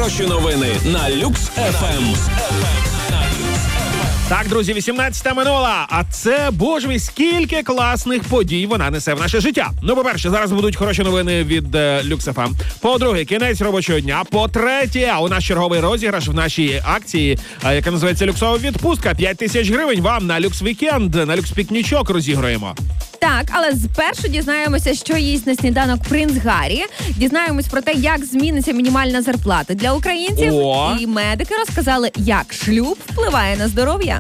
Найкращі новини на Люкс ФМ. Так, друзі, 18-та минула, а це, боже мій, скільки класних подій вона несе в наше життя. Ну, по-перше, зараз будуть хороші новини від Люкс ФМ. По-друге, кінець робочого дня. По-третє, у нас черговий розіграш в нашій акції, яка називається «Люксова відпустка». 5 тисяч гривень вам на Люкс Вікенд, на Люкс Пікнічок розіграємо. Так, але спершу дізнаємося, що їсть на сніданок принц Гаррі. Дізнаємось про те, як зміниться мінімальна зарплата для українців. І медики розказали, як шлюб впливає на здоров'я.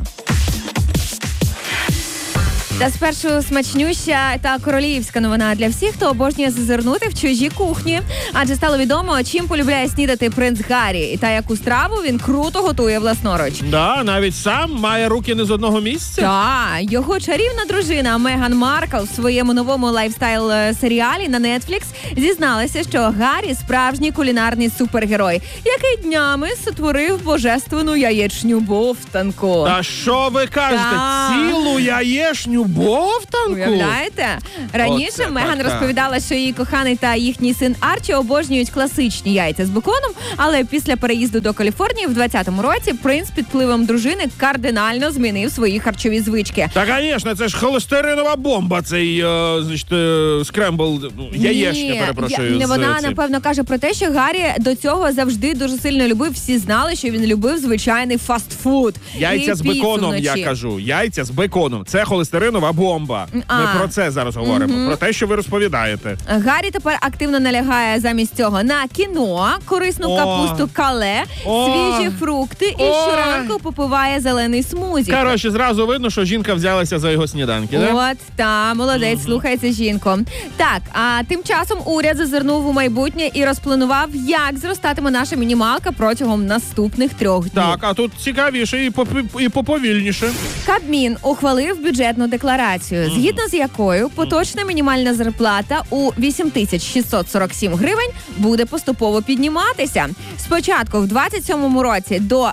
Та спершу смачнюща та королівська новина для всіх, хто обожнює зазирнути в чужі кухні. Адже стало відомо, чим полюбляє снідати принц Гаррі та яку страву він круто готує власноруч. Да, навіть сам має руки не з одного місця. Так, його чарівна дружина Меган Маркл в своєму новому лайфстайл-серіалі на Netflix зізналася, що Гаррі – справжній кулінарний супергерой, який днями сотворив божественну яєчню бовтанку. Та що ви кажете? Цілу яєчню бовтанку? Уявляєте? Раніше Меган розповідала, що її коханий та їхній син Арчі обожнюють класичні яйця з беконом, але після переїзду до Каліфорнії в 2020 році принц під впливом дружини кардинально змінив свої харчові звички. Та, звісно, це ж холестеринова бомба, цей, скрембл, яєчня, перепрошую. Вона, напевно, каже про те, що Гаррі до цього завжди дуже сильно любив. Всі знали, що він любив звичайний фастфуд. Яйця з беконом, я кажу. Яйця з беконом. Це холестеринова бомба. Ми про це зараз говоримо. Про те, що ви розповідаєте. Гаррі тепер активно налягає замість цього на кіно, корисну капусту кале, свіжі фрукти і щоранку попиває зелений смузі. Коротше, зразу видно, що жінка взялася за його сніданки, да? От, та, молодець, слухається жінку. Так, а тим часом уряд зазирнув у майбутнє і розпланував, як зростатиме наша мінімалка протягом наступних 3 днів. Так, а тут цікавіше і поповільніше. Кабмін ухвалив бюджетну декларацію, згідно з якою поточна мінімальна зарплата у 8647 гривень буде поступово підніматися. Спочатку в 27-му році до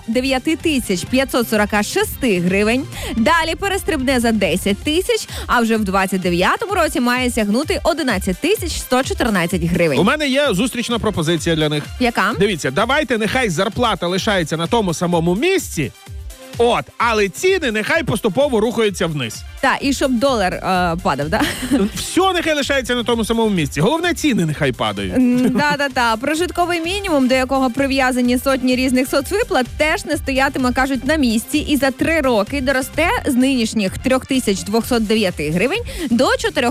9546 гривень, далі перестрибне за 10 тисяч, а вже в 29-му році має сягнути 11114 гривень. У мене є зустрічна пропозиція для них. Яка? Дивіться, давайте нехай зарплата лишається на тому самому місці, але ціни нехай поступово рухаються вниз. Так, і щоб долар падав, так? Все нехай лишається на тому самому місці. Головне, ціни нехай падають. Так. Прожитковий мінімум, до якого прив'язані сотні різних соцвиплат, теж не стоятиме, кажуть, на місці. І за 3 роки доросте з нинішніх 3209 гривень до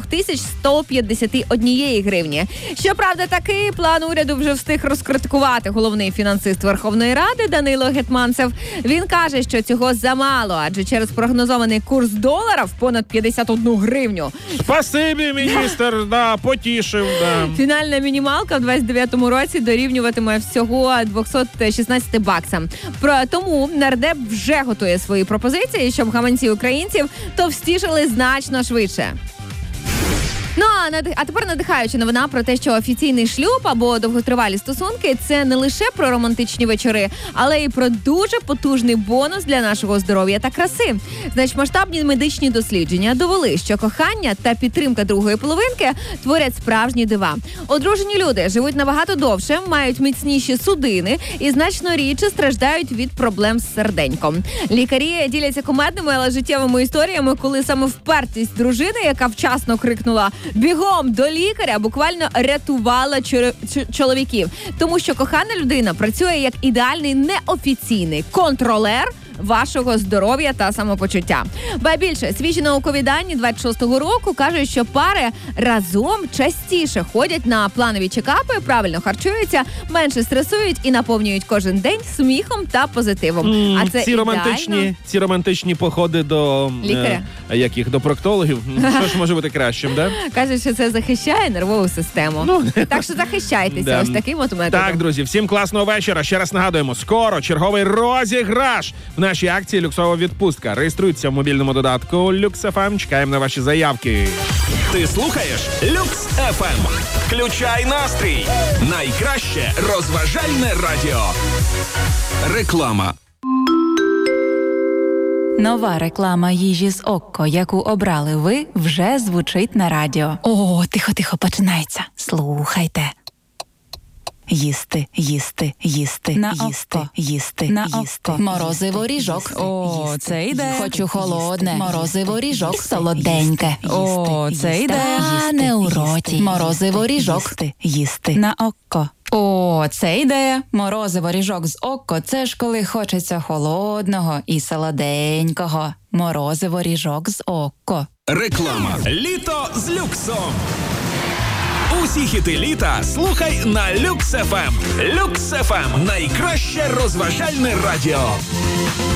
4151 гривні. Щоправда, такий план уряду вже встиг розкритикувати головний фінансист Верховної Ради Данило Гетманцев. Він каже, що цього замало, адже через прогнозований курс долара в понад 51 гривню. Спасибі, міністр, потішив. Фінальна мінімалка в 29-му році дорівнюватиме всього 216 баксам. Тому нардеп вже готує свої пропозиції, щоб гаманці українців товстішали значно швидше. Ну, а тепер надихаюча новина про те, що офіційний шлюб або довготривалі стосунки – це не лише про романтичні вечори, але й про дуже потужний бонус для нашого здоров'я та краси. Значить, масштабні медичні дослідження довели, що кохання та підтримка другої половинки творять справжні дива. Одружені люди живуть набагато довше, мають міцніші судини і значно рідше страждають від проблем з серденьком. Лікарі діляться кумедними, але життєвими історіями, коли саме впертість дружини, яка вчасно крикнула «бігом до лікаря», буквально рятувала чоловіків. Тому що кохана людина працює як ідеальний неофіційний контролер вашого здоров'я та самопочуття. Ба більше, свіжі наукові дані 26-го року кажуть, що пари разом частіше ходять на планові чекапи, правильно харчуються, менше стресують і наповнюють кожен день сміхом та позитивом. А це ці романтичні походи до лікаря. До проктологів. Що ж може бути кращим, да? Кажуть, що це захищає нервову систему. Так що захищайтеся ось таким от методом. Так, друзі, всім класного вечора. Ще раз нагадуємо, скоро черговий розіграш в нашій акції «Люксова відпустка». Реєструйтеся в мобільному додатку Люкс ФМ. Чекаємо на ваші заявки. Ти слухаєш Люкс ФМ. Включай настрій. Найкраще розважальне радіо. Реклама. Нова реклама їжі з Окко, яку обрали ви, вже звучить на радіо. О, тихо, починається. Слухайте. їсти, їсти, їсти, На їсти, око. їсти, На їсти. око. Морозиво ріжок. О, це йде. Хочу холодне. Морозиво ріжок. Солоденьке. О, це йде. Тане у роті. Морозиво ріжок. Їсти, їсти. На око. О, це ідея. Морозиво ріжок з око. Це ж коли хочеться холодного і солоденького. Морозиво ріжок з око. Реклама. Літо з люксом. Усі хіти літа слухай на Люкс ФМ. Люкс ФМ – найкраще розважальне радіо.